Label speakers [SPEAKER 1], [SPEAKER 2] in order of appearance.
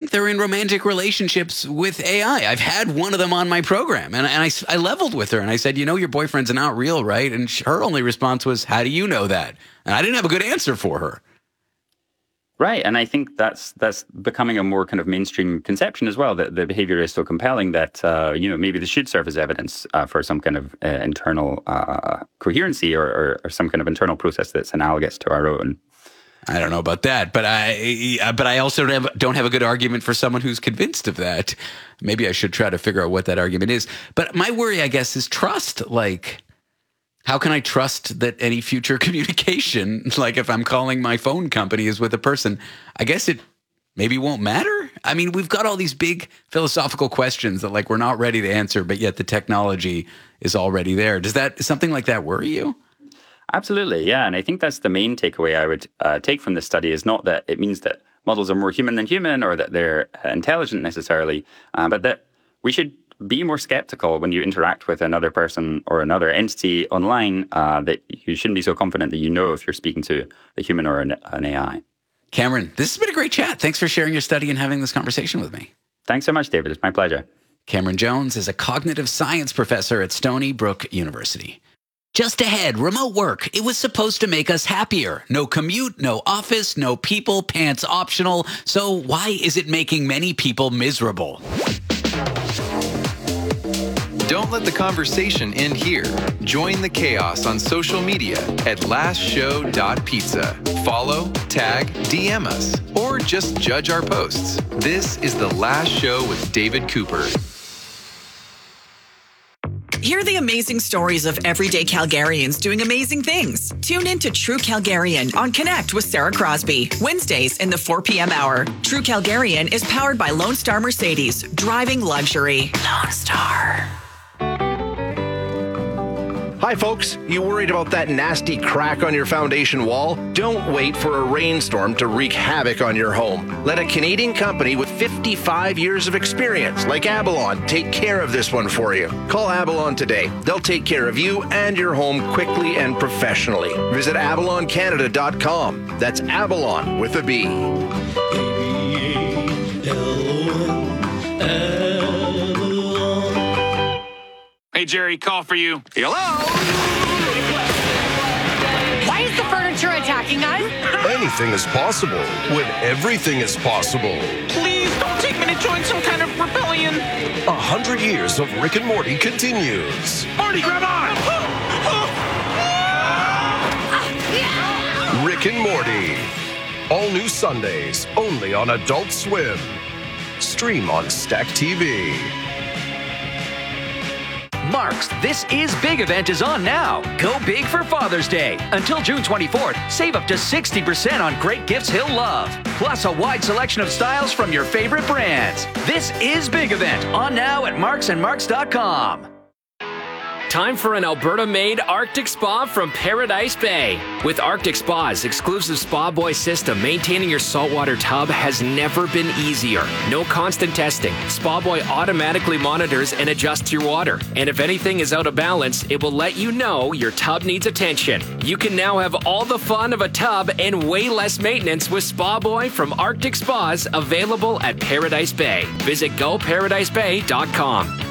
[SPEAKER 1] think they're in romantic relationships with AI. I've had one of them on my program, and I leveled with her, and I said, your boyfriend's not real, right? And her only response was, how do you know that? And I didn't have a good answer for her.
[SPEAKER 2] Right, and I think that's becoming a more kind of mainstream conception as well, that the behavior is so compelling that, maybe this should serve as evidence for some kind of internal coherency or some kind of internal process that's analogous to our own.
[SPEAKER 1] I don't know about that, but I also don't have a good argument for someone who's convinced of that. Maybe I should try to figure out what that argument is. But my worry, I guess, is trust. Like, how can I trust that any future communication, like if I'm calling my phone company, is with a person? I guess it maybe won't matter. I mean, we've got all these big philosophical questions that like we're not ready to answer, but yet the technology is already there. Does something like that worry you?
[SPEAKER 2] Absolutely, yeah. And I think that's the main takeaway I would take from this study is not that it means that models are more human than human or that they're intelligent necessarily, but that we should be more skeptical when you interact with another person or another entity online, that you shouldn't be so confident that you know if you're speaking to a human or an AI.
[SPEAKER 1] Cameron, this has been a great chat. Thanks for sharing your study and having this conversation with me.
[SPEAKER 2] Thanks so much, David. It's my pleasure.
[SPEAKER 1] Cameron Jones is a cognitive science professor at Stony Brook University. Just ahead, remote work. It was supposed to make us happier. No commute, no office, no people, pants optional. So why is it making many people miserable?
[SPEAKER 3] Don't let the conversation end here. Join the chaos on social media at lastshow.pizza. Follow, tag, DM us, or just judge our posts. This is The Last Show with David Cooper.
[SPEAKER 4] Hear the amazing stories of everyday Calgarians doing amazing things. Tune in to True Calgarian on Connect with Sarah Crosby, Wednesdays in the 4 p.m. hour. True Calgarian is powered by Lone Star Mercedes, driving luxury. Lone Star.
[SPEAKER 5] Hi, folks. You worried about that nasty crack on your foundation wall? Don't wait for a rainstorm to wreak havoc on your home. Let a Canadian company with 55 years of experience, like Abalon, take care of this one for you. Call Abalon today. They'll take care of you and your home quickly and professionally. Visit abaloncanada.com. That's Abalon with a B.
[SPEAKER 6] Hey, Jerry, call for you.
[SPEAKER 7] Hello?
[SPEAKER 8] Why is the furniture attacking us?
[SPEAKER 9] Anything is possible when everything is possible.
[SPEAKER 7] Please don't take me to join some kind of rebellion.
[SPEAKER 9] 100 years of Rick and Morty continues.
[SPEAKER 7] Marty, grab on!
[SPEAKER 9] Rick and Morty. All new Sundays, only on Adult Swim. Stream on Stack TV.
[SPEAKER 10] Mark's This Is Big event is on now. Go big for Father's Day. Until June 24th, save up to 60% on great gifts he'll love. Plus a wide selection of styles from your favorite brands. This Is Big event on now at marksandmarks.com.
[SPEAKER 11] Time for an Alberta-made Arctic Spa from Paradise Bay. With Arctic Spa's exclusive Spa Boy system, maintaining your saltwater tub has never been easier. No constant testing. Spa Boy automatically monitors and adjusts your water. And if anything is out of balance, it will let you know your tub needs attention. You can now have all the fun of a tub and way less maintenance with Spa Boy from Arctic Spas, available at Paradise Bay. Visit GoParadiseBay.com.